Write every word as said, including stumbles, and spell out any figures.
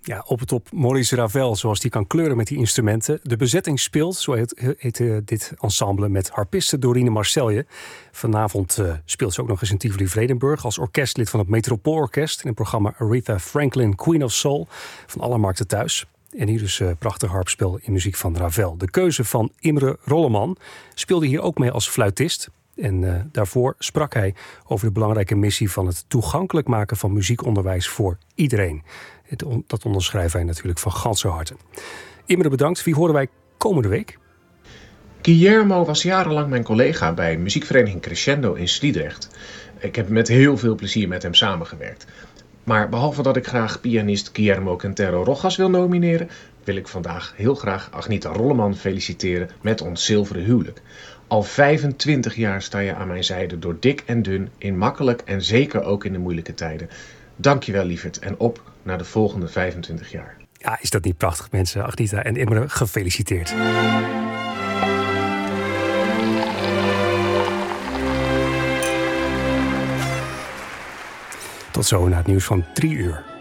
Ja, op het top Maurice Ravel, zoals die kan kleuren met die instrumenten. De bezetting speelt, zo heet, heet uh, dit ensemble, met harpiste Dorine Marcelje. Vanavond uh, speelt ze ook nog eens in Tivoli Vredenburg als orkestlid van het Metropoolorkest in het programma Aretha Franklin, Queen of Soul, van alle markten thuis. En hier dus uh, prachtig harpspel in muziek van Ravel. De keuze van Imre Rolleman speelde hier ook mee als fluitist. En uh, daarvoor sprak hij over de belangrijke missie van het toegankelijk maken van muziekonderwijs voor iedereen. Dat onderschrijven wij natuurlijk van ganser harte. Imre, bedankt. Wie horen wij komende week? Guillermo was jarenlang mijn collega bij muziekvereniging Crescendo in Sliedrecht. Ik heb met heel veel plezier met hem samengewerkt. Maar behalve dat ik graag pianist Guillermo Quintero Rojas wil nomineren, wil ik vandaag heel graag Agnita Rolleman feliciteren met ons zilveren huwelijk. Al vijfentwintig jaar sta je aan mijn zijde door dik en dun, in makkelijk en zeker ook in de moeilijke tijden. Dankjewel, lieverd, en op naar de volgende vijfentwintig jaar. Ja, is dat niet prachtig, mensen? Agnita en Imre, gefeliciteerd. Tot zo na het nieuws van drie uur.